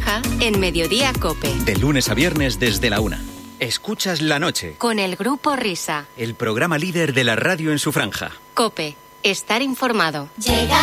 franja en Mediodía COPE. De lunes a viernes desde la 1. Escuchas La Noche. Con el Grupo Risa. El programa líder de la radio en su franja. COPE. Estar informado. Llega